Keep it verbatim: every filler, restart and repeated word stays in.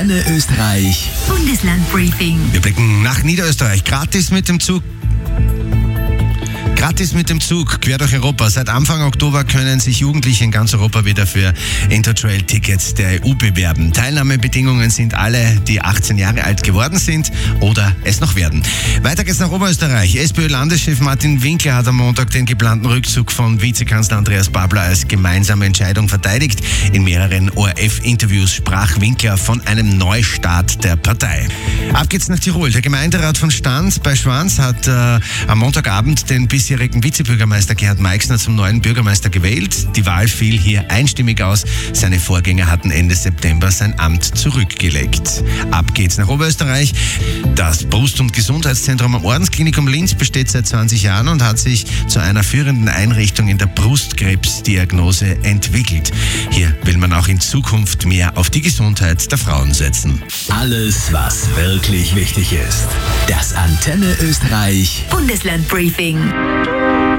Antenne Österreich Bundeslandbriefing. Wir blicken nach Niederösterreich. Gratis mit dem Zug. Gratis mit dem Zug, quer durch Europa. Seit Anfang Oktober können sich Jugendliche in ganz Europa wieder für Interrail-Tickets der E U bewerben. Teilnahmebedingungen sind alle, die achtzehn Jahre alt geworden sind oder es noch werden. Weiter geht's nach Oberösterreich. SPÖ-Landeschef Martin Winkler hat am Montag den geplanten Rückzug von Vizekanzler Andreas Babler als gemeinsame Entscheidung verteidigt. In mehreren O R F-Interviews sprach Winkler von einem Neustart der Partei. Ab geht's nach Tirol. Der Gemeinderat von Stans bei Schwanz hat äh, am Montagabend den bisher jährigen Vizebürgermeister Gerhard Meixner zum neuen Bürgermeister gewählt. Die Wahl fiel hier einstimmig aus. Seine Vorgänger hatten Ende September sein Amt zurückgelegt. Ab geht's nach Oberösterreich. Das Brust- und Gesundheitszentrum am Ordensklinikum Linz besteht seit zwanzig Jahren und hat sich zu einer führenden Einrichtung in der Brustkrebsdiagnose entwickelt. Hier will man auch in Zukunft mehr auf die Gesundheit der Frauen setzen. Alles, was wirklich wichtig ist. Das Antenne Österreich Bundeslandbriefing.